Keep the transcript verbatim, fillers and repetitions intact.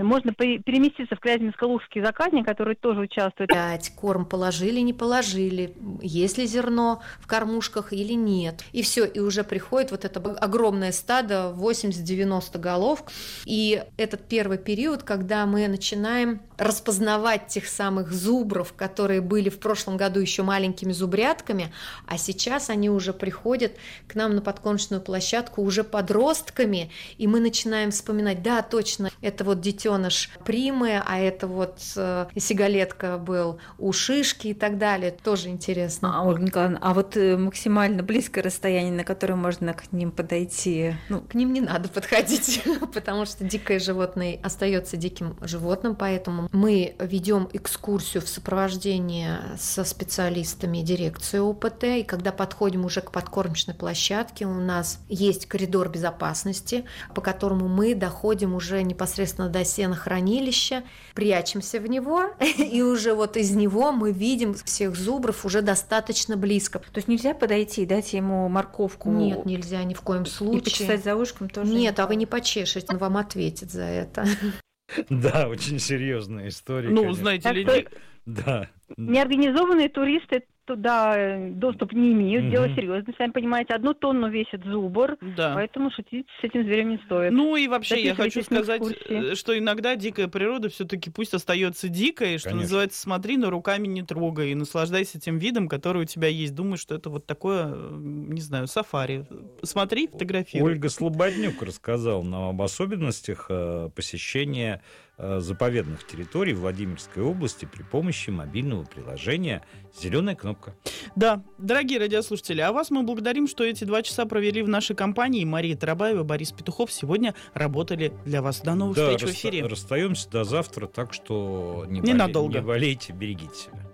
можно переместиться в Клязьминско-Лужский заказник, который тоже участвует. Корм положили, не положили, есть ли зерно в кормушках или нет. И все, и уже приходит вот это огромное стадо, восемьдесят-девяносто голов. И этот первый период, когда мы начинаем распознавать тех самых зубров, которые были в прошлом году еще маленькими зубрятками, а сейчас они уже приходят к нам на подкормочную площадку уже подростками, и мы начинаем вспоминать, да, точно, это вот детеныш Примы, а это вот э, сигалетка был у Шишки и так далее, тоже интересно. А, Ольга Николаевна, а вот э, максимально близкое расстояние, на которое можно к ним подойти? Ну, к ним не надо подходить, потому что дикое животное остается диким животным, поэтому мы ведем экскурсию в сопровождении со специалистами дирекции ОПТ, и когда подходим уже к подкормочной площадке, у нас есть коридор безопасности, по которому мы доходим уже непосредственно до сенохранилища, прячемся в него, и уже вот из него мы видим всех зубров уже достаточно близко. То есть нельзя подойти и дать ему морковку? Нет, нельзя ни в коем случае. И почесать за ушком тоже? Нет, а вы не почешете, он вам ответит за это. Да, очень серьезная история. Ну, конечно. знаете ли, Так да. Неорганизованные туристы туда доступ не имеют, Мгм. дело серьезное, сами понимаете, одну тонну весит зубр, да. поэтому шутить с этим зверем не стоит. Ну и вообще я хочу Записывайтесь на сказать, экскурсии. что иногда дикая природа все-таки пусть остается дикой, что Конечно. называется, смотри, но руками не трогай, и наслаждайся тем видом, который у тебя есть. Думаю, что это вот такое, не знаю, сафари. Смотри, фотографируй. Ольга Слободнюк рассказала нам об особенностях э, посещения э, заповедных территорий Владимирской области при помощи мобильного приложения «Зеленая кнопка». Да, дорогие радиослушатели, а вас мы благодарим, что эти два часа провели в нашей компании. Мария Тарабаева, Борис Петухов сегодня работали для вас. До новых Да, встреч в расста- эфире. расстаемся до завтра, так что не, Ненадолго. боле- не болейте, берегите себя.